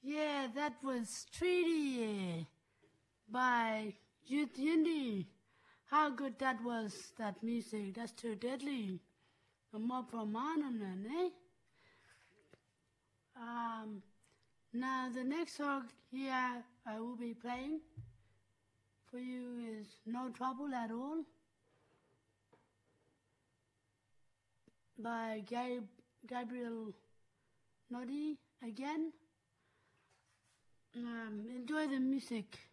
Yeah, that was Treaty by Youth Indie. How good that was, that music. That's too deadly. A mob from Arnhem, eh? Now the next song here I will be playing for you is No Trouble at All by Gabriel Noddy again. Enjoy the music.